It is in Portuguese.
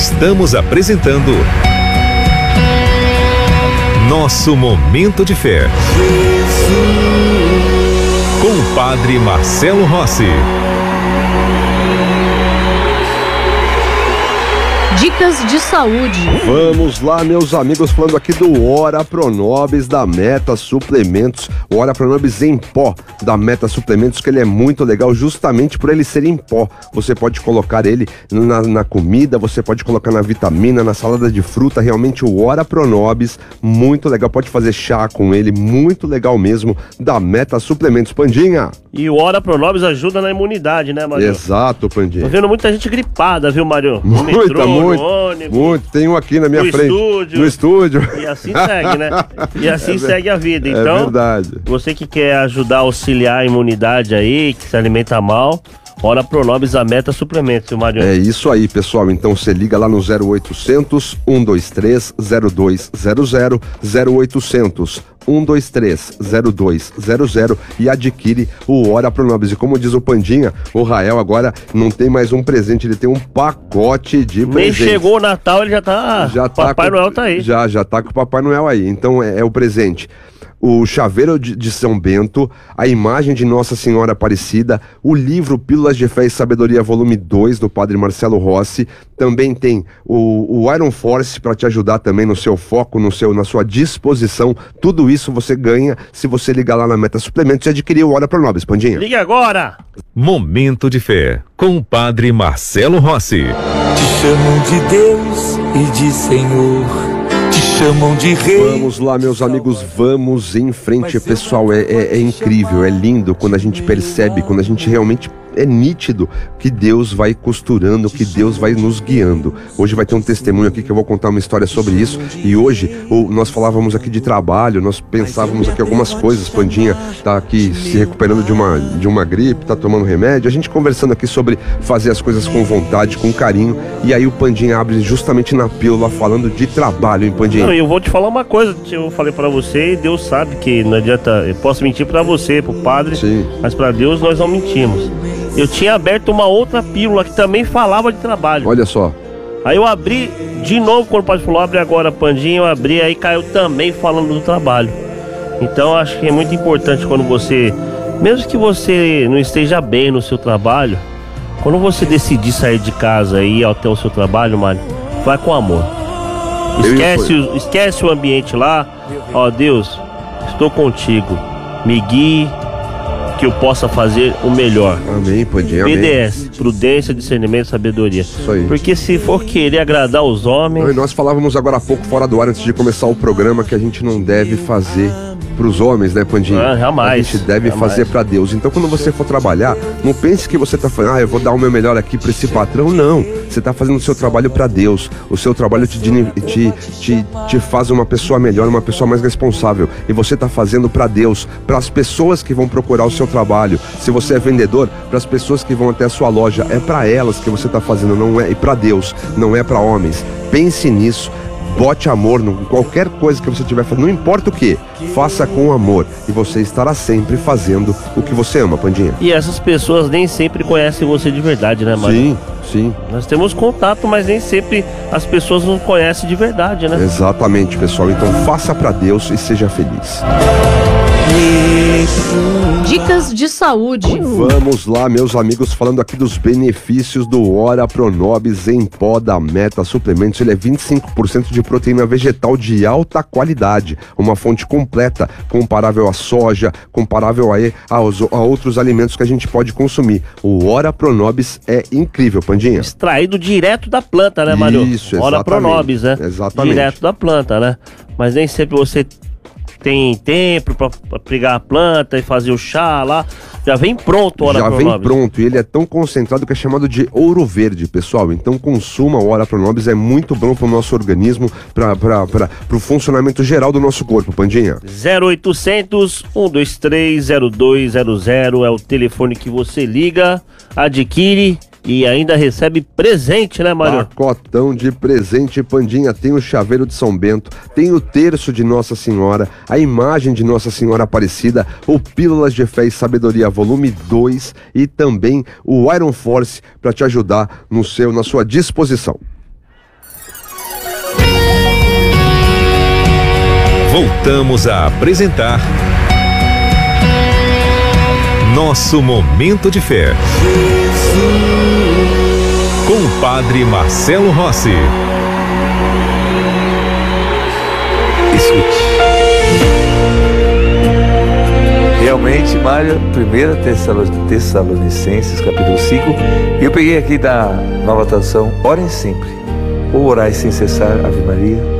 Estamos apresentando Nosso Momento de Fé. Com o Padre Marcelo Rossi. Dicas de saúde. Vamos lá, meus amigos, falando aqui do Ora Pronobis da Meta Suplementos. O Ora Pronobis em pó da Meta Suplementos, que ele é muito legal justamente por ele ser em pó. Você pode colocar ele na comida, você pode colocar na vitamina, na salada de fruta. Realmente o Ora Pronobis, muito legal. Pode fazer chá com ele, muito legal mesmo, da Meta Suplementos. Pandinha. E o Ora Pronobis ajuda na imunidade, né, Mário? Exato, Pandinha. Tô vendo muita gente gripada, viu, Mário? Muito. Tem um aqui na minha frente. No estúdio. E assim segue, né? E assim segue a vida. Então, é verdade. Você que quer ajudar a auxiliar a imunidade aí, que se alimenta mal, Ora Pronobis a Meta Suplementos, Mário. É isso aí, pessoal. Então você liga lá no 0800 123 0200, 0800 123 0200 e adquire o Ora Pronobis. E como diz o Pandinha, o Rael agora não tem mais um presente, ele tem um pacote de presentes. Nem chegou o Natal, ele já tá Papai Noel tá aí. Já tá com o Papai Noel aí. Então é o presente. O chaveiro de São Bento, a imagem de Nossa Senhora Aparecida, o livro Pílulas de Fé e Sabedoria, volume 2, do Padre Marcelo Rossi. Também tem o Iron Force para te ajudar também no seu foco, na sua disposição. Tudo isso você ganha se você ligar lá na Meta Suplementos e adquirir o Ora Pronobis, Pandinha. Ligue agora! Momento de Fé, com o Padre Marcelo Rossi. Te chamam de Deus e de Senhor. Chamam de rei. Vamos lá, meus amigos, vamos em frente, pessoal. É incrível, é lindo quando a gente percebe, quando a gente realmente é nítido que Deus vai costurando, que Deus vai nos guiando. Hoje vai ter um testemunho aqui que eu vou contar uma história sobre isso. E hoje nós falávamos aqui de trabalho, nós pensávamos aqui algumas coisas. Pandinha tá aqui se recuperando de uma gripe, tá tomando remédio. A gente conversando aqui sobre fazer as coisas com vontade, com carinho. E aí o Pandinha abre justamente na pílula falando de trabalho, hein, Pandinha? Não, eu vou te falar uma coisa, eu falei pra você e Deus sabe que não adianta, eu posso mentir pra você, pro padre, sim, mas pra Deus nós não mentimos. Eu tinha aberto uma outra pílula que também falava de trabalho. Olha só. Aí eu abri de novo, quando o padre falou, abre agora, Pandinha, eu abri, aí caiu também falando do trabalho. Então acho que é muito importante quando você, mesmo que você não esteja bem no seu trabalho, quando você decidir sair de casa e ir até o seu trabalho, Mário, vai com amor. Esquece o ambiente lá. Ó, Deus, estou contigo, me guie, que eu possa fazer o melhor. Amém, Pandinha. PDS, prudência, discernimento, sabedoria. Isso aí. Porque se for querer agradar os homens... Nós falávamos agora há pouco, fora do ar, antes de começar o programa, que a gente não deve fazer pros homens, né, Pandinha? Jamais. A gente deve fazer pra Deus. Então, quando você for trabalhar, não pense que você tá falando, eu vou dar o meu melhor aqui pra esse patrão. Não. Você tá fazendo o seu trabalho pra Deus. O seu trabalho te faz uma pessoa melhor, uma pessoa mais responsável. E você tá fazendo pra Deus, pras pessoas que vão procurar o seu trabalho. Se você é vendedor, pras pessoas que vão até a sua loja, é pra elas que você tá fazendo, não é, e pra Deus, não é pra homens. Pense nisso. Bote amor em qualquer coisa que você estiver fazendo, não importa o que, faça com amor e você estará sempre fazendo o que você ama, Pandinha. E essas pessoas nem sempre conhecem você de verdade, né, Mário? Sim. Nós temos contato, mas nem sempre as pessoas nos conhecem de verdade, né? Exatamente, pessoal. Então faça pra Deus e seja feliz. Dicas de saúde. Vamos lá, meus amigos, falando aqui dos benefícios do Ora Pronobis em pó da Meta Suplementos. Ele é 25% de proteína vegetal de alta qualidade, uma fonte completa, comparável à soja, comparável a outros alimentos que a gente pode consumir. O Ora Pronobis é incrível, Pandinha. Extraído direto da planta, né, Mário? Isso, exatamente. Ora Pronobis, né? Exatamente. Direto da planta, né? Mas nem sempre você tem tempo pra pegar a planta e fazer o chá lá. Já vem pronto o Ora Pronobis. Já vem pronto, e ele é tão concentrado que é chamado de ouro verde, pessoal. Então consuma o Ora Pronobis, é muito bom pro nosso organismo, pro funcionamento geral do nosso corpo, Pandinha. 0800 123 0200 é o telefone que você liga, adquire e ainda recebe presente, né, Mário? Pacotão de presente, Pandinha. Tem o chaveiro de São Bento, tem o terço de Nossa Senhora, a imagem de Nossa Senhora Aparecida, o Pílulas de Fé e Sabedoria, volume 2, e também o Iron Force para te ajudar na sua disposição. Voltamos a apresentar Nosso Momento de Fé. Com o Padre Marcelo Rossi. Escute. Realmente, Mário, 1 Tessalonicenses, capítulo 5. Eu peguei aqui da Nova Tradução, orem sempre, ou orai sem cessar, Ave Maria.